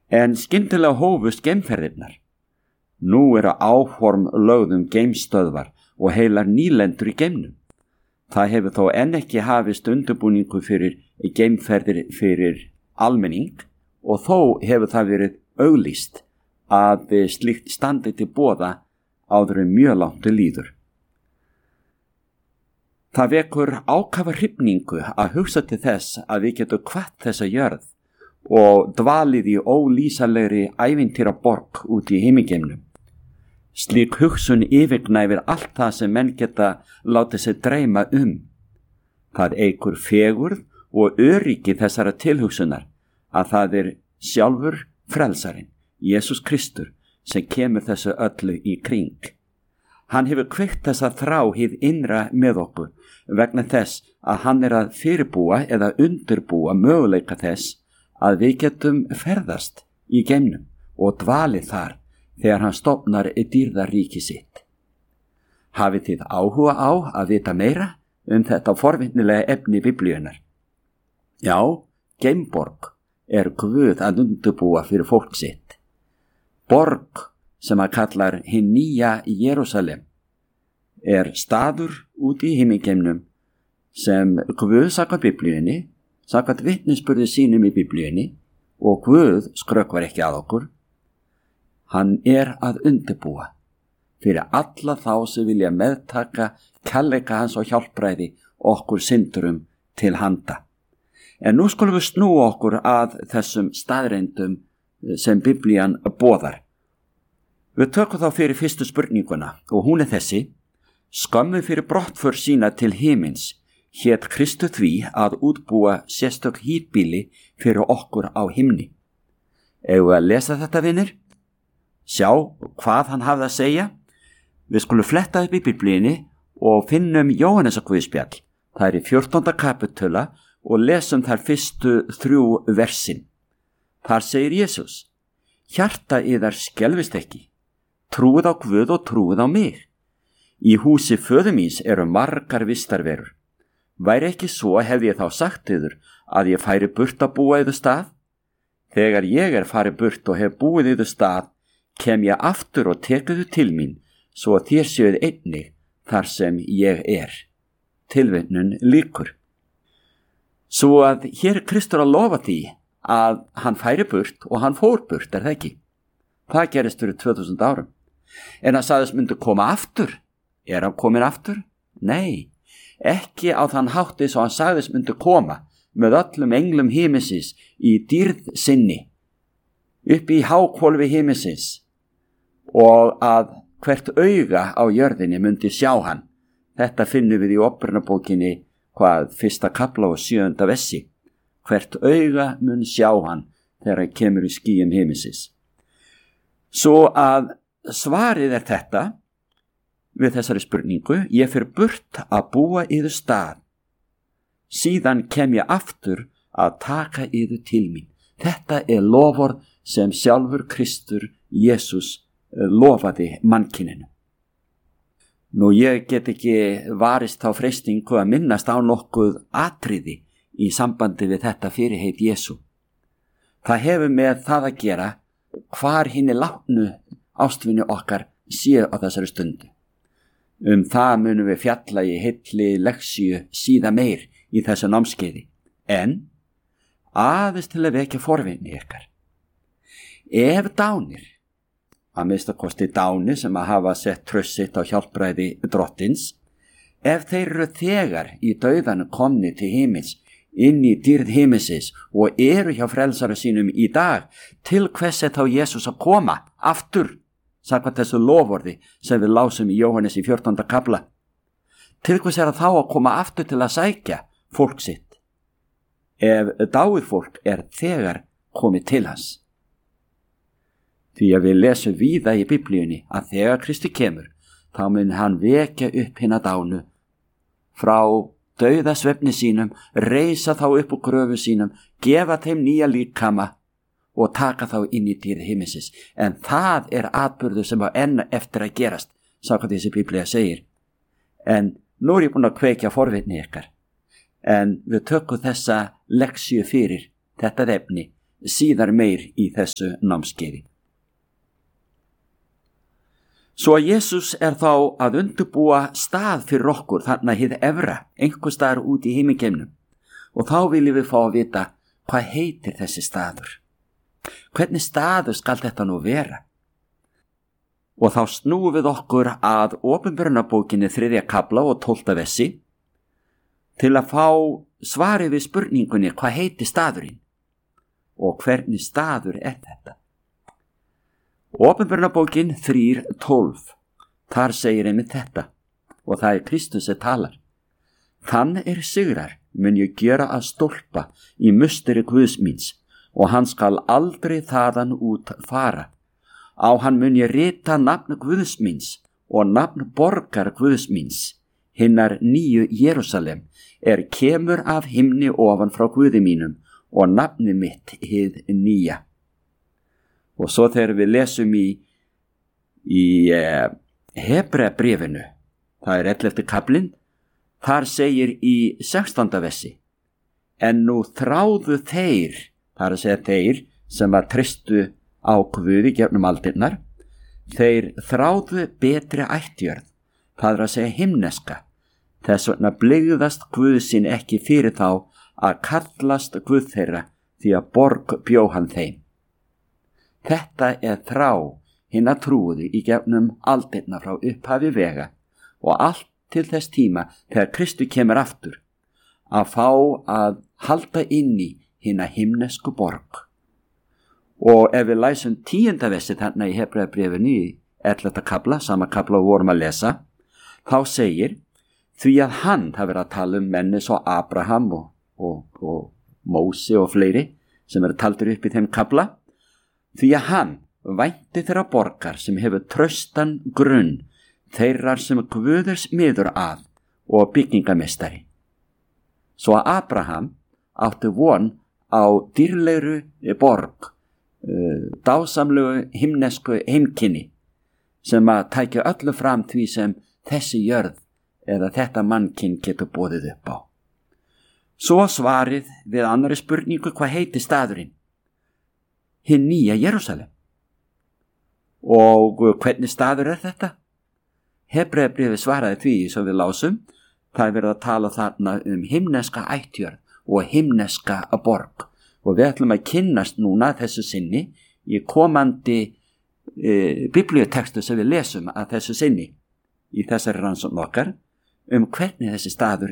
En skyndilega hófust geimferðirnar. Nú eru áform lögðum geimstöðvar og heilar nýlendur í geimnum. Það hefur þó enn ekki hafist undirbúningu fyrir geimferðir fyrir almenning og þó hefur það verið auglýst að slíkt standi til boða áður en mjög langt líður. Það vekur ákafa hrifningu að hugsa til þess að við getum kvatt þessa jörð og dvalið í ólýsanlegri ævintýraborg út í himingeimnum. Slík hugsun yfirgnæfir allt það sem menn geta látið sig dreyma Það eykur fegurð og öryggi þessara tilhugsunar að það sjálfur frelsarinn, Jesús Kristur, sem kemur þessu öllu í kring. Hann hefur kveikt þessa þrá hið innra með okkur vegna þess að hann að fyrirbúa eða undirbúa möguleika þess að við getum ferðast í geimnum og dvalið þar þegar hann stofnar dýrðaríki sitt. Hafið þið áhuga á að vita meira þetta forvitnilega efni Biblíunnar? Já, geimborg Guð að undirbúa fyrir fólk sitt. Borg sem hann kallar hinn nýja Jerúsalem staður út í himingeimnum sem Guð samkvæmt Biblíunni, samkvæmt vitnisburði sínum í Biblíunni og Guð skrökvar ekki að okkur. Hann að undirbúa fyrir alla þá sem vilja meðtaka kærleika hans og hjálpræði okkur syndurum til handa. En nú skulum við snúa okkur að þessum staðreyndum sem Biblían boðar. Við tökum þá fyrir fyrstu spurninguna og hún þessi: skömmu fyrir brottför sína til himins hét Kristu því að útbúa sérstök híbýli fyrir okkur á himni. Eigum við að lesa þetta, vinir? Sjá hvað hann hafði að segja. Við skulum fletta upp í Biblíunni og finnum Jóhannesarguðspjall. Það í 14. kapitula og lesum þar fyrstu 3 versin. Þar segir Jesús: hjarta yðar skelfist ekki. Trúið á Guð og trúið á mig. Í húsi föður míns eru margar vistarverur. Væri ekki svo hefði ég þá sagt yður að ég færi burt að búa yður stað? Þegar ég farið burt og hef búið yður stað, kem ég aftur og tekuðu til mín, svo að þér séuð einnig þar sem ég Tilvitnun lýkur. Svo að hér Kristur að lofa því að hann færi burt og hann fór burt, það ekki? Það gerist fyrir 2000 árum. En hann sagðist myndi koma aftur. Hann komin aftur? Nei, ekki á þann hátti svo hann sagðist myndi koma með öllum englum himinsins í dýrð sinni, upp í hákvolfi himinsins, og að hvert auga á jörðinni myndi sjá hann. Þetta finnum við í Ópereynabókinni 1. kafla og 7. versi. Hvert auga mun sjá hann þegar hann kemur í skýjum himinsins. Svo að svarið þetta við þessari spurningu: ég fer burt að búa yður stað, síðan kem ég aftur að taka yður til mín. Þetta loforð sem sjálfur Kristur Jesús lofaði mannkyninu. Nú ég get ekki varist þá freistingu að minnast á nokkuð atriði í sambandi við þetta fyrirheit Jesú. Það hefur með það að gera hvar hinni látnu ástvinni okkar séu á þessari stundu. Það munum við fjalla í heilli leksíu síðan meir í þessu námskeiði, en aðeins til að vekja forvitni ykkar. Ef dánir, að minnstakosti dánir sem að hafa sett traust sitt á hjálpræði drottins, ef þeir eru þegar í dauðanum komni til himins, inn í dýrð himinsins og eru hjá frelsara sínum í dag, til hvers þá Jesús að koma aftur, samkvæmt þessu loforði sem við lásum í Jóhannes í 14. kafla. Til hvers þá að koma aftur til að sækja fólk sitt, ef dáið fólk þegar komið til hans? Því að við lesum víða í Biblíunni að þegar Kristi kemur, þá mun hann vekja upp hina dánu frá dauðasvefni sínum, reisa þá upp úr gröfu sínum, gefa þeim nýja líkama og taka þá inn í dýrð himinsins. En það atburður sem á enn eftir að gerast, samkvæmt þessi Biblía segir. En nú ég búin að kveikja forvitni ykkar. En við tökum þessa leksíu fyrir þetta efni síðar meir í þessu námskeiði. Svo að Jesús þá að undirbúa stað fyrir okkur þarna hið efra, einhvers staðar út í himingeimnum, og þá viljum við fá að vita hvað heitir þessi staður. Hvernig staður skal þetta nú vera? Og þá snúum við okkur að Opinberunarbókinni 3. kafla og 12. versi til að fá svari við spurningunni hvað heitir staðurinn og hvernig staður þetta. Opinberunarbókin 3:12, þar segir einmitt þetta, og það Kristus sem talar. Þann sigrar mun ég gjöra að stólpa í musteri Guðs míns, og hann skal aldrei þaðan út fara. Á hann mun ég rita nafn Guðs míns og nafn borgar Guðs míns, hinnar nýju Jerúsalem, kemur af himni ofan frá Guði mínum, og nafni mitt hið nýja. Og svo þegar við lesum í Hebreabréfinu, það 11. kaflinn, þar segir í 16. versi, en nú þráðu þeir, það að segja þeir sem að treystu á Guði gegnum aldirnar, þeir þráðu betri ættjörð, það að segja himneska, þess vegna blygðast Guð sín ekki fyrir þá að kallast Guð þeirra, því að borg bjó hann þeim. Þetta þrá hinna trúuðu í gegnum aldirna frá upphafi vega og allt til þess tíma þegar Kristur kemur aftur, að fá að halda inn í hinna himnesku borg. Og ef við læsum 10. versi þarna í Hebreabréfinu í 11. kafla, sama kafla og vorum að lesa, þá segir, því að hann, það verið að tala menni svo Abraham og Mósi og fleiri sem taldir upp í þeim kafla, því að hann vænti þeirra borgar sem hefur traustan grunn, þeirrar sem Guðs miður að og byggingamestari. Svo að Abraham átti von á dýrlegru borg, dásamlegu himnesku heimkynni, sem að tækja öllu fram því sem þessi jörð eða þetta mannkinn getur boðið upp á. Svo svarið við annari spurningu hvað heitir staðurinn? Hinn nýja Jerúsalem. Og hvernig staður þetta? Hebreabréfið svaraði því sem við lásum, það verið að tala þarna himneska ættjörð og himneska borg. Og við ætlum að kynnast núna þessu sinni í komandi biblíutekstu sem við lesum að þessu sinni í þessari rannsókn okkar hvernig þessi staður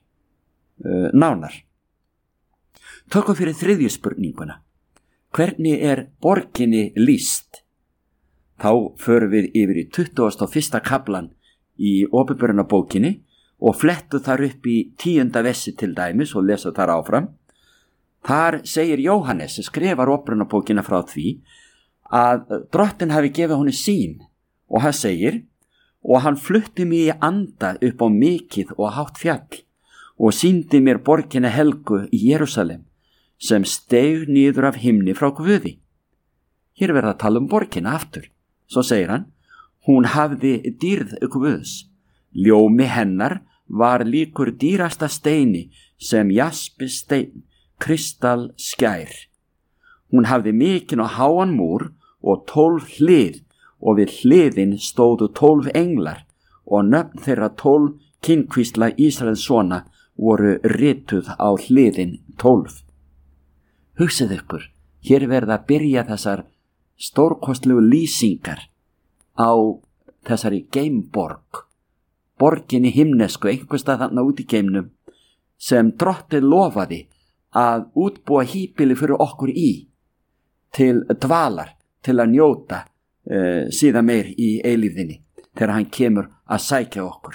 nánar. Tökum fyrir 3. spurninguna. Hvernig borginni lýst? Þá förum við yfir í 21. kaflan í Opinberunarbókinni og flettu þar upp í 10. versi til dæmis og lesa þar áfram. Þar segir Jóhannes, skrifar Opinberunarbókina frá því að Drottinn hafi gefið honum sýn og hann segir, og hann flutti mig í anda upp á mikið og hátt fjall og sýndi mér borgina helgu í Jerúsalem sem steig niður af himni frá Guði. Hér verða að tala borgina aftur. Svo segir hann, hún hafði dýrð Guðs. Ljómi hennar var líkur dýrasta steini sem jaspis stein, kristall skær. Hún hafði mikinn og háan múr og 12 hlið og við hliðin stóðu 12 englar og nöfn þeirra 12 kynkvísla Ísraels sona voru rituð á hliðin 12. Hugsið ykkur, hér verða að byrja þessar stórkostlegu lýsingar á þessari geimborg, borginni himnesku, einhverstað þarna út í geimnum, sem Drottinn lofaði að útbúa híbýli fyrir okkur í, til dvalar, til að njóta síðan meir í eilífðinni, þegar hann kemur að sækja okkur.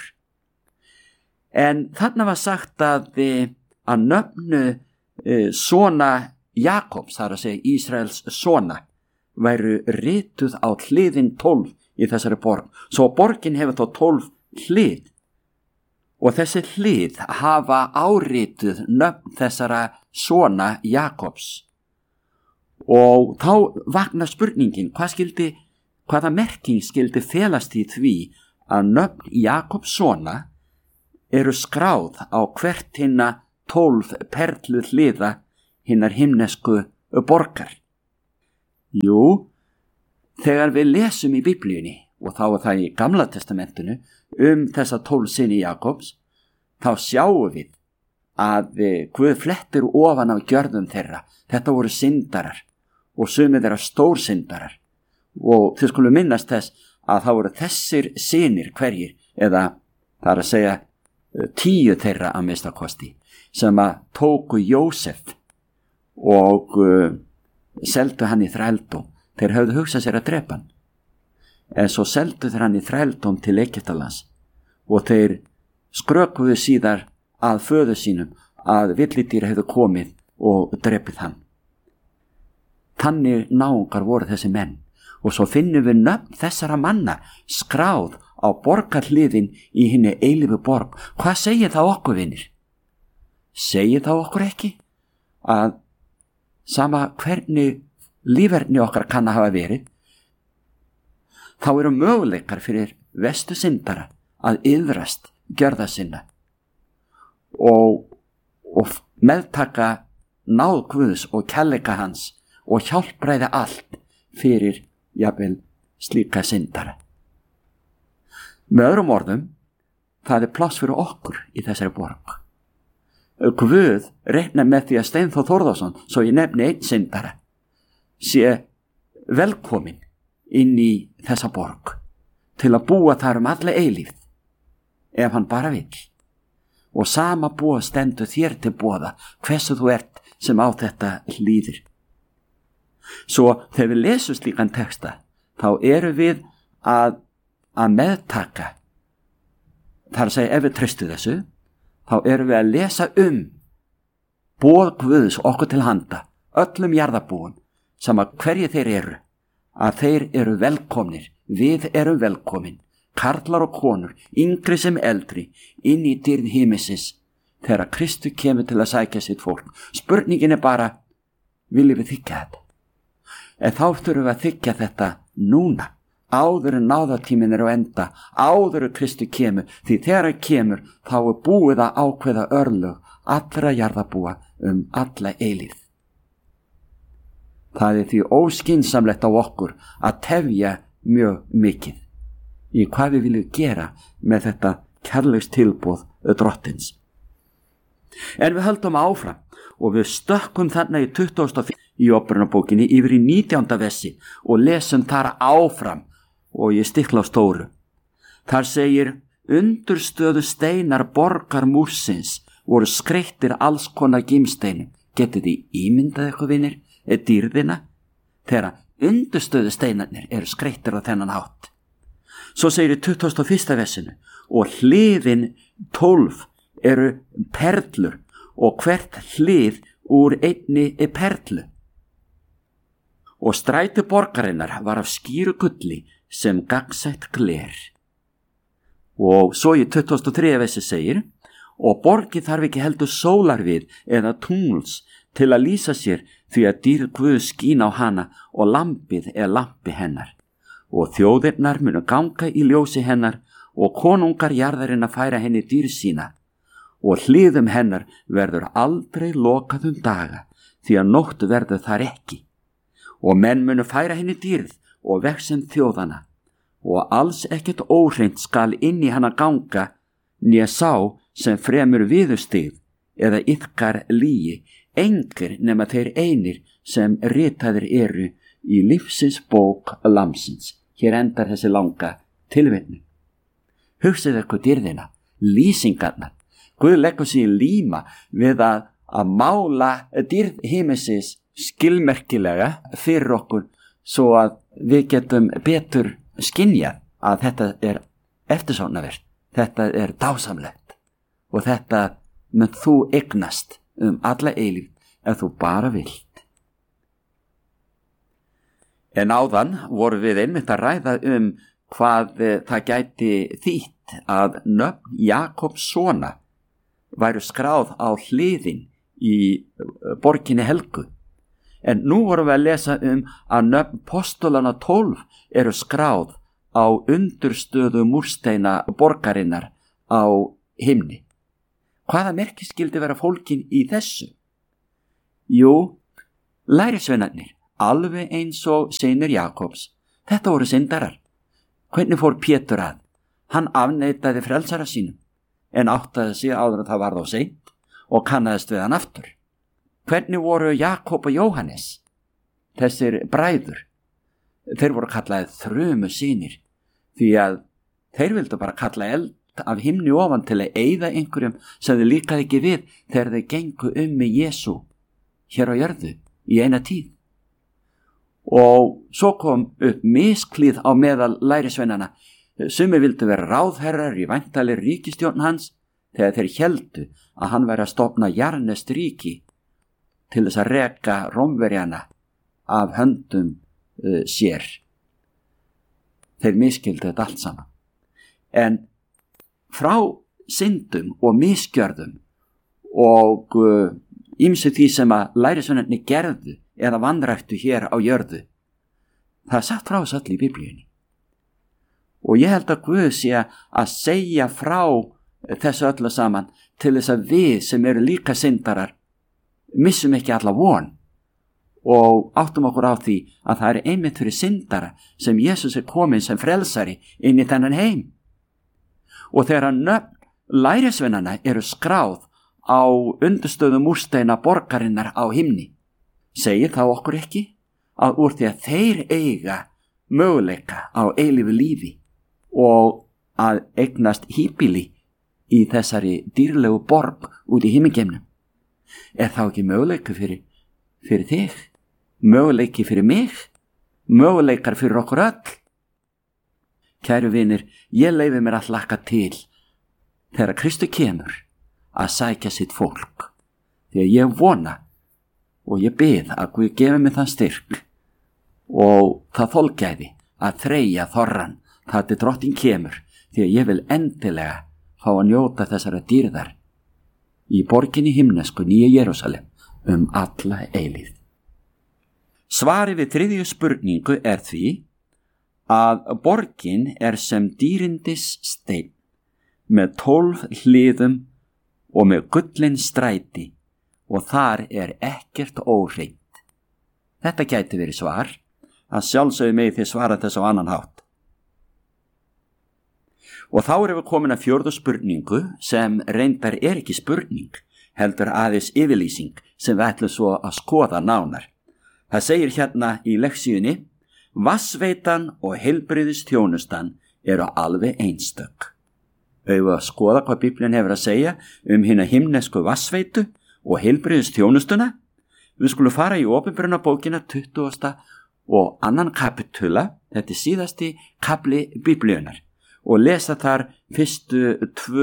En þarna var sagt að nöfnu sona Jakobs, þar að segja Ísraels sona, væru rituð á hliðin 12 í þessari borg. Svo borgin hefur þá 12 hlið og þessi hlið hafa árituð nöfn þessara sona Jakobs. Og þá vaknar spurningin, hvaða merking skildi felast í því að nöfn Jakobs sona eru skráð á hvert hinna 12 perlu hliða hinnar himnesku borgar? Jú, þegar við lesum í Biblíunni, og þá það í Gamla testamentinu, þessa 12 syni Jakobs, þá sjáum við að Guð flettir ofan af gjörðum þeirra. Þetta voru syndarar og sumir þeirra stórsyndarar, og þið skulum minnast þess að það voru þessir synir hverjir, eða það er að segja 10 þeirra að minnstakosti, sem að tóku Jósef og seldu hann í þrældóm. Þeir höfðu hugsað sér að drepa hann, en svo seldu þeir hann í þrældóm til Egyptalands, og þeir skrökuðu síðar að föður sínum að villidýr hefðu komið og drepið hann. Þannig náungar voru þessi menn, og svo finnum við nöfn þessara manna skráð á borgarhliðin í hinni eilífu borg. Hvað segir það okkur, vinir? Segir það okkur ekki að sama hvernig líferni okkar kann að hafa verið, þá eru möguleikar fyrir vestu syndara að iðrast gjörða sinna og meðtaka náð Guðs og kærleika hans og hjálpræði allt fyrir jafnvel slíka syndara. Með öðrum orðum, það er pláss fyrir okkur í þessari borg. Guð reiknar með því að Steinþór Þórðarson, svo ég nefni einn syndara, sé velkomin inn í þessa borg til að búa þar alla eilífð, ef hann bara vill. Og sama búa stendur þér til boða, hversu þú ert sem á þetta hlýðir. Svo þegar við lesum slíkan texta, þá eru við að meðtaka, þar að segja ef við treystu þessu, þá eru við að lesa boð Guðs okkur til handa, öllum jarðarbúum, sama hverju þeir eru, að þeir eru velkomnir, við erum velkomin, karlar og konur, yngri sem eldri, inn í dýrð himmisins, þegar Kristur kemur til að sækja sitt fólk. Spurningin er bara, viljum við þykja þetta? En þá þurfum við að þykja þetta núna, áður en náðartíminn er á enda, áður en Kristur kemur, því þegar hann kemur, þá er búið að ákveða örlög allra jarðarbúa alla eilífð. Það er því óskynsamlegt á okkur að tefja mjög mikið í hvað við viljum gera með þetta kærleiks tilboð drottins. En við höldum áfram og við stökkum þarna í 25. í Opinberunarbókinni yfir í 19. versi og lesum þar áfram, og ég stikla á stóru. Þar segir, undurstöðu steinar borgar múrsins voru skreyttir alls konar gimsteinum. Getið þið ímyndað eitthvað, vinir, dýrðina, þegar undurstöðu steinarnir eru skreyttir á þennan hátt. Svo segir í 21. versinu, og hliðin 12 eru perlur, og hvert hlið úr einni perlu. Og stræti borgarinnar var af skýru gulli sem gagnsætt gler. Og svo í 23. versi segir, og borgin þarf ekki heldur sólar við eða tungls til að lýsa sér, því að dýrð Guðs skín á hana og lampið er lampi hennar. Og þjóðirnar munu ganga í ljósi hennar og konungar jarðarinn að færa henni dýrð sína. Og hliðum hennar verður aldrei lokað daga, því að nótt verður þar ekki. Og menn munu færa henni dýrð og vexen þjóðana, og alls ekkert óhreint skal inn í hana ganga, né sá sem fremur viðurstig eða ykkar lígi, engir nema þeir einir sem ritaðir eru í lífsins bók Lamsins. Hér endar þessi langa tilvitnun. Hugsið ykkur dýrðina, lýsingarnar. Guð leggur sig í líma við að mála dýrð himmisins skilmerkilega fyrir okkur, svo að við getum betur skynjað að þetta er eftirsóknarvert, þetta er dásamlegt, og þetta mun þú eignast alla eilífð ef þú bara vilt. En áðan voru við einmitt að ræða hvað það gæti þýtt að nöfn Jakobs sona væru skráð á hliðin í borginni helgu. En nú vorum við að lesa að nöfn postulana 12 eru skráð á undurstöðu múrsteina borgarinnar á himni. Hvaða merki skildi vera fólkin í þessu? Jú, Lærisveinarnir, alveg eins og synir Jakobs, þetta voru syndarar. Hvernig fór Pétur að? Hann afneitaði frelsara sínum, en áttaði sig áður en það varð á seint og kannaðist við hann aftur. Hvernig voru Jakob og Jóhannes, þessir bræður? Þeir voru kallaðir þrumu synir, því að þeir vildu bara kalla eld af himni ofan til að eyða einhverjum sem þeir líkaði ekki við þegar þeir gengu með Jesú hér á jörðu í eina tíð. Og svo kom upp misklíð á meðal lærisveinana. Sumir vildu vera ráðherrar í væntanlegri ríkisstjórn hans þegar þeir héldu að hann væri að stofna jarðneskt ríki til þess að reka Rómverjana af höndum sér. Þeir miskildu þetta allt saman. En frá syndum og misgjörðum og ýmsu því sem að lærisveinarnir gerðu eða vanræktu hér á jörðu, það er sagt frá þess öll í Biblíunni. Og ég held að Guð sé að segja frá þessu öllu saman til þess að við sem eru líka syndarar missum ekki alla von og áttum okkur á því að það er einmitt fyrir syndara sem Jesús er komin sem frelsari inn í þennan heim. Og þegar nöfn lærisveinanna eru skráð á undirstöðum múrsteina borgarinnar á himni, segir þá okkur ekki að úr því að þeir eiga möguleika á eilífu lífi og að eignast híbýli í þessari dýrlegu borg út í himingeimnum, er þá ekki möguleika fyrir þig, möguleiki fyrir mig, möguleikar fyrir okkur öll? Kæru vinir, ég leyfi mér að hlakka til þegar Kristur kemur að sækja sitt fólk, því að ég vona og ég bið að Guð gefi mig þann styrk og það þolgæði að þreyja þorran þar til drottinn kemur, því að ég vil endilega fá að njóta þessara dýrðar í borginni himnesku Nýja Jerúsalem alla eilíð. Svari við þriðju spurningu er því að borgin er sem dýrindis steinn með 12 hliðum og með gullin stræti og þar er ekkert óhreint. Þetta gæti verið svar, að sjálfsögðu megi þið svara þess á annan hátt. Og þá erum við komin að 4. spurningu sem reyndar er ekki spurning, heldur aðeins yfirlýsing sem við ætlum svo að skoða nánar. Það segir hérna í leksíunni: vatnsveitan og heilbrigðisþjónustan eru alveg einstök. Við að skoða hvað Biblían hefur að segja hina himnesku vatnsveitu og heilbrigðisþjónustuna. Við skulum fara í Opinberunarbókina 20. og 2. kapitula, þetta er síðasti kapli Biblíunar, og lesa þar fyrstu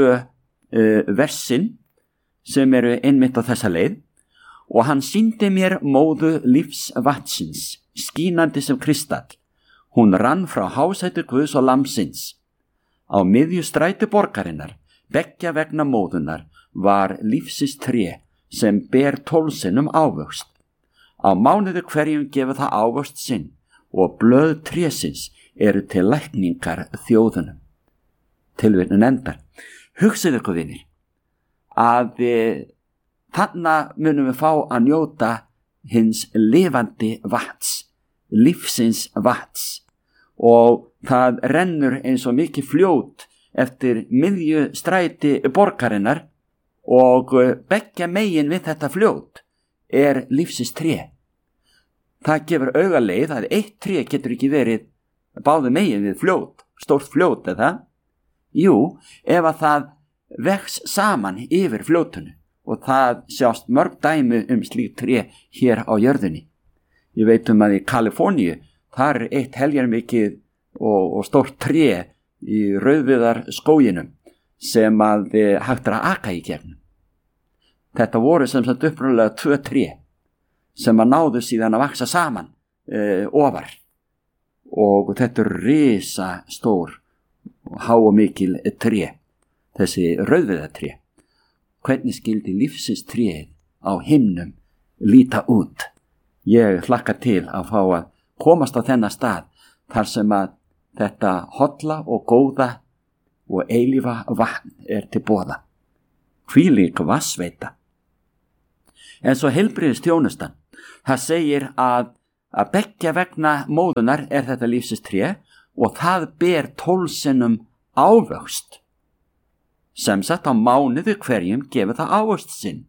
2 versin sem eru einmitt á þessa leið. Og hann sýndi mér móðu lífsvatsins, skínandi sem kristall. Hún rann frá hásæti Guðs og Lamsins. Á miðju stræti borgarinnar, beggja vegna móðunar, var lífsins tré sem ber 12 sinnum ávöxt. Á mánuði hverjum gefur það ávöxt sinn og blöð trésins eru til lækningar þjóðunum. Tilvitnun endar. Hugsið ykkur, vinir, að þarna munum við fá að njóta hins lifandi vats, lífsins vats, og það rennur eins og mikið fljót eftir miðju stræti borgarinnar og beggja megin við þetta fljót er lífsins tré. Það gefur augaleið að eitt tré getur ekki verið báðu megin við fljót, stórt fljót eða? Jú, ef að það vex saman yfir fljótunu, og það sjást mörg dæmi slíkt tré hér á jörðinni. Ég veit að í Kaliforníu, þar er eitt heljarmikið og stórt tré í rauðviðar skóginum sem að hægt að aka í gegnum. Þetta voru sem sagt upprunalega 2 tré sem að náðu síðan að vaksa saman ofar, og þetta er risa stór og há og mikil tré, þessi rauðviðartré. Hvernig skildi lífsins tréð á himnum líta út? Ég hlakka til að fá að komast á þennan stað þar sem að þetta holla og góða og eilífa vatn er til boða. Hvílík vatnsveita. En svo heilbrigðisþjónustan, Það segir að beggja vegna móðunar þetta lífsins tré og það ber 12 sinnum ávöxt. Sem sagt á mánuði hverjum gefur það ávöxt sinn.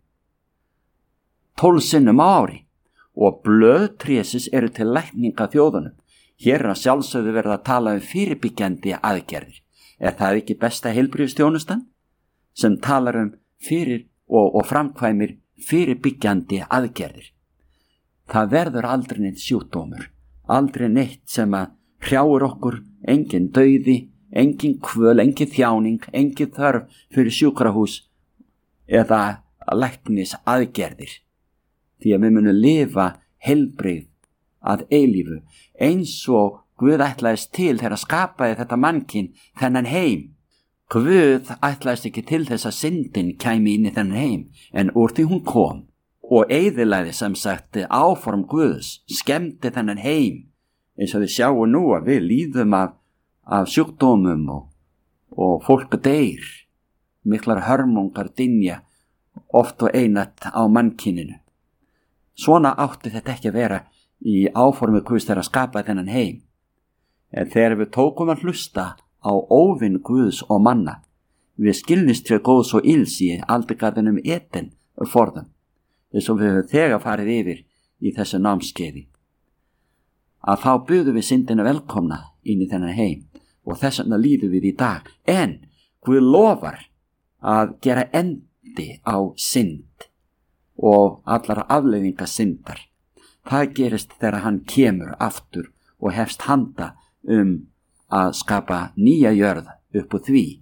12 sinnum á ári. Og blöð trésins eru til lækninga þjóðunum. Hér að sjálfsögðu verið að tala fyrirbyggjandi aðgerðir. Það ekki besta heilbrigðisþjónustan sem talar fyrir og framkvæmir fyrirbyggjandi aðgerðir? Það verður aldrei neitt sjúkdómur, aldrei neitt sem að hrjáir okkur, engin dauði, engin kvöl, engin þjáning, engin þörf fyrir sjúkrahús eða læknis aðgerðir. Því að við munum lifa heilbrigð að eilífu eins og Guð ætlaðist til þegar skapaði þetta mannkyn þennan heim. Guð ætlaðist ekki til þess að syndin kæmi inn í þennan heim, en úr því hún kom og eyðilagði sem sagt áform Guðs, skemmti þennan heim, eins og við sjáum nú að við líðum af sjúkdómum og fólk deyr, miklar hörmungar dynja oft og einatt á mannkyninu. Svona átti þetta ekki að vera í áformi Guðs þegar að skapa þennan heim. En þegar við tókum að hlusta á óvinn Guðs og manna, við skilnist til góðs og ills í aldegarðinum Eden forðum, eins og við höfum þegar farið yfir í þessu námskeiði. Að þá buðum við syndina velkomna inn í þennan heim og þess vegna líðum við í dag. En Guð lofar að gera endi á synd og allar afleiðingar syndar. Það gerist þegar hann kemur aftur og hefst handa að skapa nýja jörð upp úr því.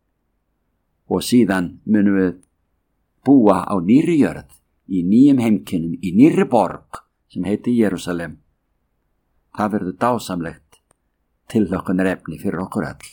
Og síðan munum við búa á nýrri jörð, í nýjum heimkynnum, í nýrri borg sem heitir Jerúsalem. Það verður dásamlegt tilhlökkunarefni fyrir okkur öll.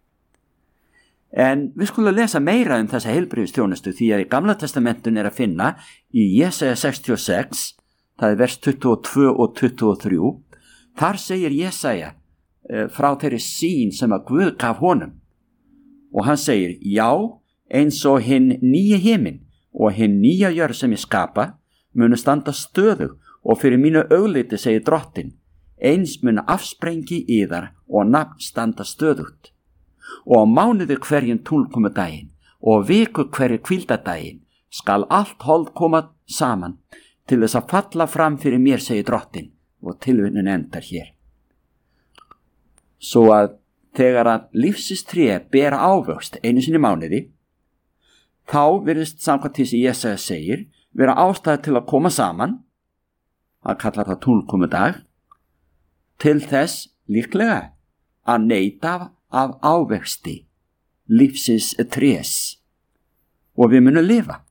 En við skulum lesa meira þessa heilbrigðisþjónustu því að í Gamla testamentun að finna í Jesaja 66, það vers 22 og 23, þar segir Jesaja frá þeirri sýn sem að Guð gaf honum. Og hann segir, já, eins og hinn nýja himinn og hinn nýja jörð sem ég skapa munu standa stöðug og fyrir mínu augliti segir Drottinn, eins munu afsprengi yðar og nafn standa stöðugt. Og á mánuði hverjum túnkomudaginn og viku hverju hvíldadaginn skal allt hold koma saman til þess að falla fram fyrir mér, segir Drottinn, og tilvitnunin endar hér. Svo að þegar að lífsins tré bera ávöxt einu sinni í mánuði, þá virðist samkvæmt því sem Jesaja segir vera ástæða til að koma saman, það kallar það túnkomudag, til þess líklega að neyta af ávexti lífsins trés og við munum lifa.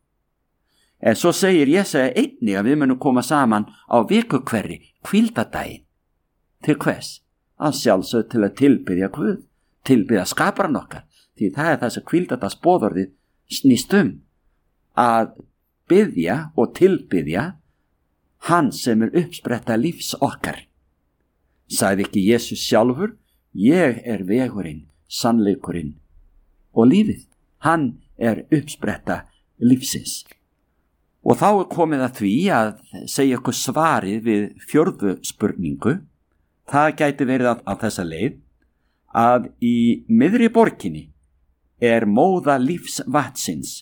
En svo segir Jesaja einnig að við munum koma saman á viku hverri hvíldadaginn. Til hvers? Að sjálfsögðu til að tilbiðja Guð, tilbiðja skaparann okkar, því það er þess að hvíldadagsboðorðið snýst að biðja og tilbiðja hann sem er uppspretta lífs okkar. Sagði ekki Jesús sjálfur, ég er vegurinn, sannleikurinn og lífið. Hann er uppspretta lífsins. Og þá er komið að því að segja okkur svarið við 4. spurningu. Það gæti verið á þessa leið að í miðri borginni er móða lífsvatsins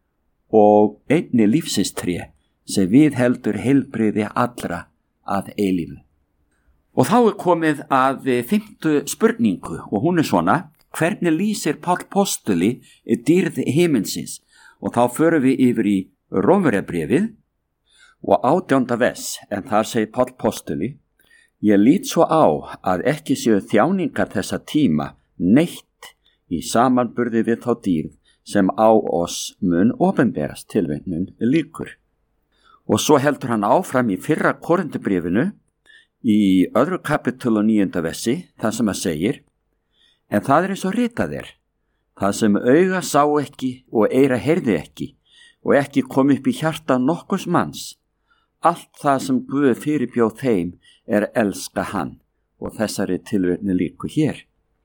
og einni lífsins tré sem við heldur heilbrigði allra að eilífu. Og þá er komið að 5. spurningu og hún er svona, hvernig lýsir Páll postuli dýrð himinsins? Og þá förum við yfir í Rómverjabréfið og 18. vers, en þar segir Páll postuli, ég lít svo á að ekki séu þjáningar þessa tíma neitt í samanburði við þá dýrð sem á oss mun opinberast, tilvitnun lýkur. Og svo heldur hann áfram í 1. Korintubréfinu í 2. kapítul og 9. versi, það sem að segir, en það er eins og ritað er, það sem auga sá ekki og eyra heyrði ekki og ekki kom upp í hjarta nokkurs manns, allt það sem Guð fyrirbjóð þeim er elska hann, og þessari tilvitnu líku hér.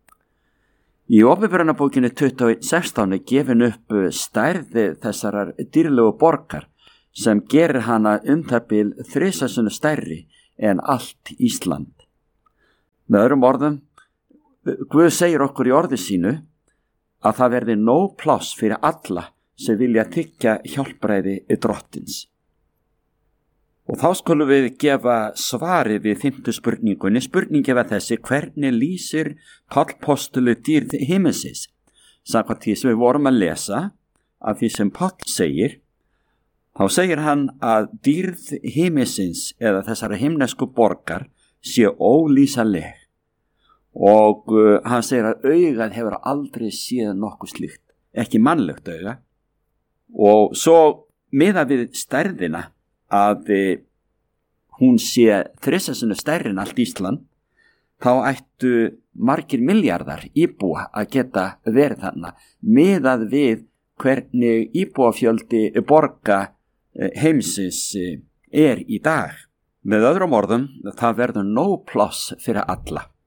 Í Åpenbarunarbókinni 21:16 er gefin upp stærði þessarar dýrlegu borgar sem gerir hana það bil 3 sinnum stærri en allt Ísland. Með öðrum orðum, Guð segir okkur í orði sínu að það verði nóg pláss fyrir alla sem vilja þiggja hjálpræði Drottins. Og þá skulum við gefa svari við 5. spurningunni. Spurningi var þessi: hvernig lýsir Páll postuli dýrð himinsins? Samkvæmt því sem við vorum að lesa af því sem Páll segir, þá segir hann að dýrð himinsins eða þessara himnesku borgar sé ólýsanleg. Og hann segir að augað hefur aldrei séð nokkuð slíkt, ekki mannlegt auga. Og svo miðað við stærðina að hún sé 3 sinnum stærri en allt Ísland, þá ættu margir milljarðar íbúa að geta verið þarna, miðað við hvernig íbúafjöldi borga heimsins í dag. Með öðrum orðum, það verður nóg pláss fyrir alla.